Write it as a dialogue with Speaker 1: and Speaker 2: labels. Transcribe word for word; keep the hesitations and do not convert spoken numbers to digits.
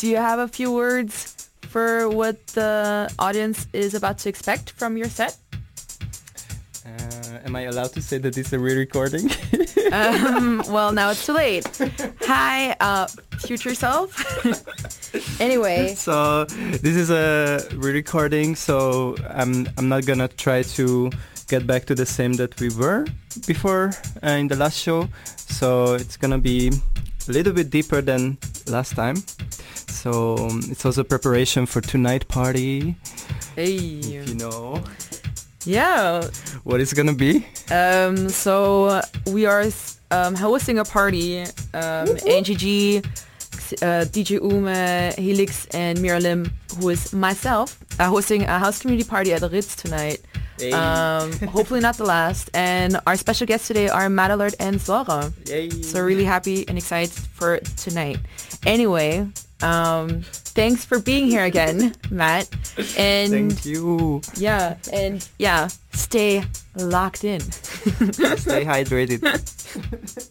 Speaker 1: do you have a few words for what the audience is about to expect from your set?
Speaker 2: Uh, am I allowed to say that it's a re-recording?
Speaker 1: um, well, now it's too late. Hi, uh, future self. Anyway.
Speaker 2: So this is a re-recording, so I'm I'm not gonna try to get back to the same that we were before uh, in the last show. So it's gonna be a little bit deeper than last time. So um, it's also preparation for Tonight Party.
Speaker 1: Hey.
Speaker 2: If you know.
Speaker 1: Yeah.
Speaker 2: What is it gonna be?
Speaker 1: Um, so we are um, hosting a party. Um, A N G G, uh, D J Ume, Helix, and Miralim, who is myself, are hosting a house community party at the Ritz tonight.
Speaker 2: Hey.
Speaker 1: Um, hopefully not the last. And our special guests today are Mad Alert and Zora.
Speaker 2: Yay.
Speaker 1: So really happy and excited for tonight. Anyway, um, thanks for being here again, Matt. And
Speaker 2: thank you.
Speaker 1: Yeah, and yeah, stay locked in.
Speaker 2: Stay hydrated.